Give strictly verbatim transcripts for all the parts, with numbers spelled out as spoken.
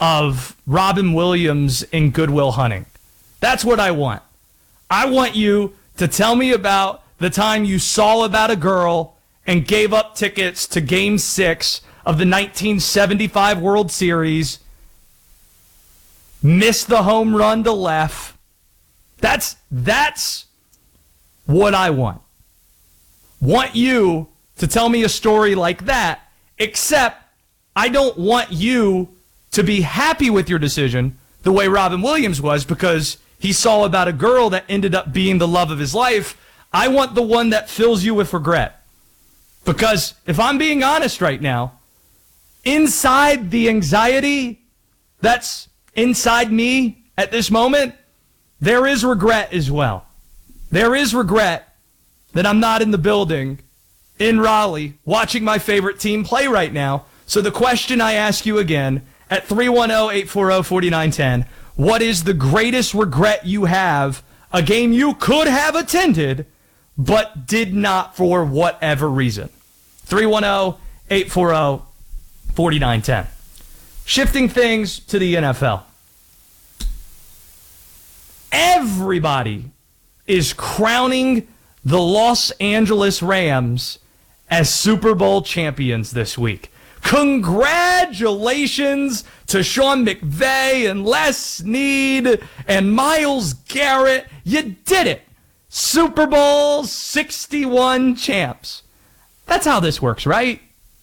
of Robin Williams in Good Will Hunting. That's what I want. I want you to tell me about the time you saw about a girl and gave up tickets to Game six of the nineteen seventy-five World Series, missed the home run to left. That's, that's what I want. Want you to tell me a story like that, except I don't want you to be happy with your decision the way Robin Williams was because he saw about a girl that ended up being the love of his life. I want the one that fills you with regret. Because if I'm being honest right now, inside the anxiety that's inside me at this moment, there is regret as well. There is regret that I'm not in the building in Raleigh watching my favorite team play right now. So the question I ask you again at three one zero, eight four zero, four nine one zero, what is the greatest regret you have, a game you could have attended but did not for whatever reason? three one zero, eight four zero, four nine one zero. Shifting things to the N F L. Everybody is crowning the Los Angeles Rams as Super Bowl champions this week. Congratulations to Sean McVay and Les Snead and Myles Garrett. You did it. Super Bowl sixty-one champs. That's how this works, right?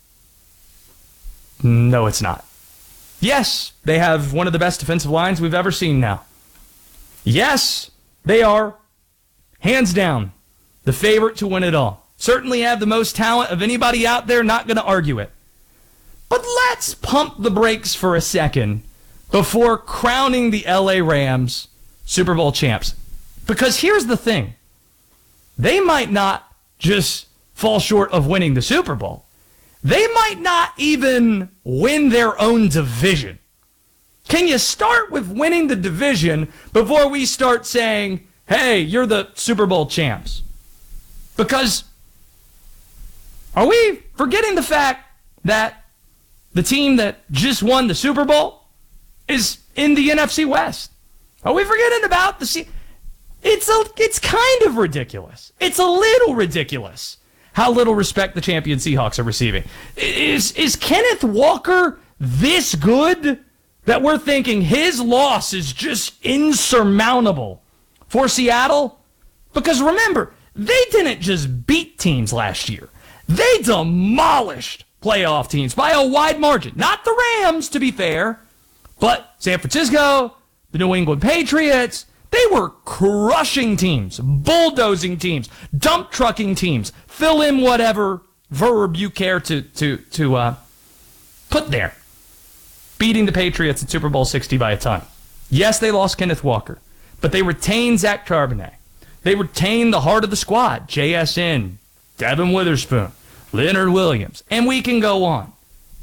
No, it's not. Yes, they have one of the best defensive lines we've ever seen now. Yes, they are, hands down, the favorite to win it all. Certainly have the most talent of anybody out there, not going to argue it. But let's pump the brakes for a second before crowning the L A Rams Super Bowl champs. Because here's the thing. They might not just fall short of winning the Super Bowl. They might not even win their own division. Can you start with winning the division before we start saying, hey, you're the Super Bowl champs? Because are we forgetting the fact that the team that just won the Super Bowl is in the N F C West? Are we forgetting about the C? It's a, it's kind of ridiculous. It's a little ridiculous how little respect the champion Seahawks are receiving. Is is Kenneth Walker this good that we're thinking his loss is just insurmountable for Seattle? Because remember, they didn't just beat teams last year. They demolished playoff teams by a wide margin. Not the Rams, to be fair, but San Francisco, the New England Patriots. They were crushing teams, bulldozing teams, dump trucking teams. Fill in whatever verb you care to to to uh, put there. Beating the Patriots in Super Bowl sixty by a ton. Yes, they lost Kenneth Walker, but they retained Zach Charbonnet. They retained the heart of the squad, J S N, Devin Witherspoon, Leonard Williams, and we can go on.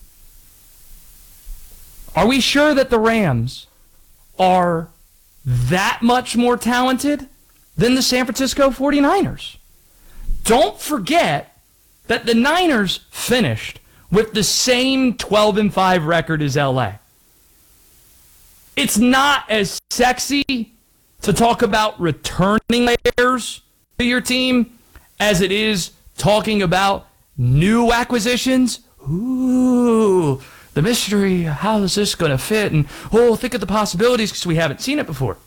Are we sure that the Rams are that much more talented than the San Francisco forty-niners? Don't forget that the Niners finished with the same twelve and five record as L A. It's not as sexy to talk about returning players to your team as it is talking about new acquisitions. Ooh, the mystery, how is this going to fit? And, oh, think of the possibilities because we haven't seen it before.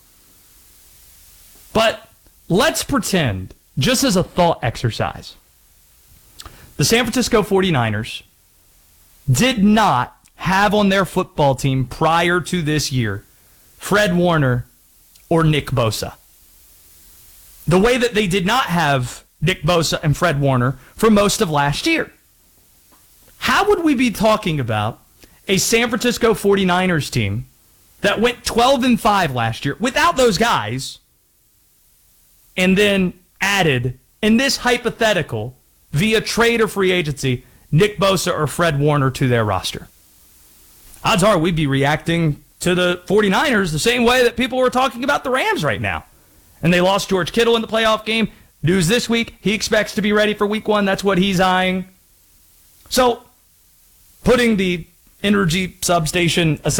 But let's pretend, just as a thought exercise, the San Francisco forty-niners did not have on their football team prior to this year Fred Warner or Nick Bosa. The way that they did not have Nick Bosa and Fred Warner for most of last year. How would we be talking about a San Francisco forty-niners team that went twelve and five last year without those guys and then added, in this hypothetical, via trade or free agency, Nick Bosa or Fred Warner to their roster? Odds are we'd be reacting to the forty-niners the same way that people were talking about the Rams right now. And they lost George Kittle in the playoff game. News this week, he expects to be ready for week one. That's what he's eyeing. So, putting the energy substation aside,